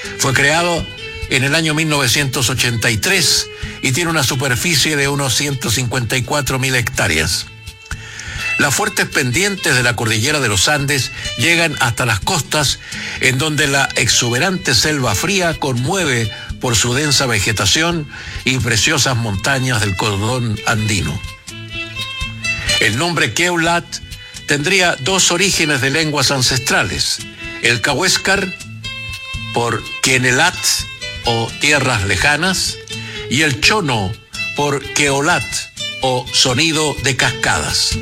Fue creado en el año 1983 y tiene una superficie de unos 154.000 hectáreas. Las fuertes pendientes de la cordillera de los Andes llegan hasta las costas, en donde la exuberante selva fría conmueve por su densa vegetación y preciosas montañas del cordón andino. El nombre Queulat tendría dos orígenes de lenguas ancestrales: el cahuéscar, por Quenelat o tierras lejanas, y el chono, por Queolat o sonido de cascadas.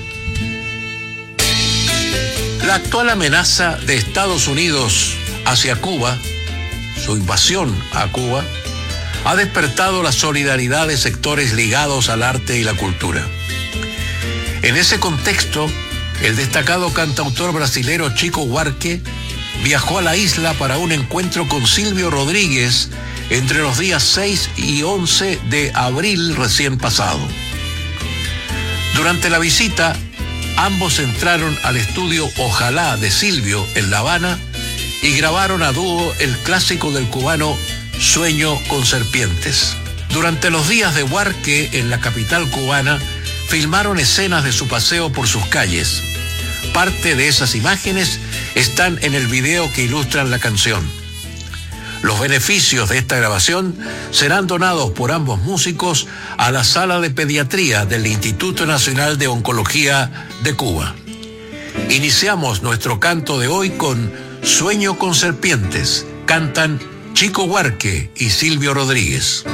La actual amenaza de Estados Unidos hacia Cuba, su invasión a Cuba, ha despertado la solidaridad de sectores ligados al arte y la cultura. En ese contexto, el destacado cantautor brasilero Chico Buarque viajó a la isla para un encuentro con Silvio Rodríguez entre los días 6 y 11 de abril recién pasado. Durante la visita, ambos entraron al estudio Ojalá de Silvio en La Habana y grabaron a dúo el clásico del cubano Sueño con Serpientes. Durante los días de Buarque en la capital cubana, filmaron escenas de su paseo por sus calles. Parte de esas imágenes están en el video que ilustran la canción. Los beneficios de esta grabación serán donados por ambos músicos a la Sala de Pediatría del Instituto Nacional de Oncología de Cuba. Iniciamos nuestro canto de hoy con Sueño con Serpientes. Cantan Chico Buarque y Silvio Rodríguez.